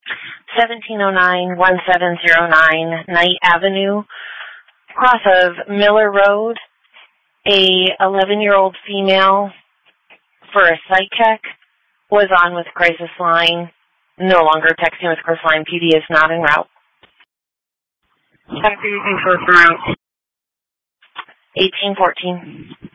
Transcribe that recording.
1709-1709 Knight Avenue, cross of Miller Road. A 11-year-old female for a site check was on with crisis line, no longer texting with crisis line. PD is not en route. Check using first route. 1814.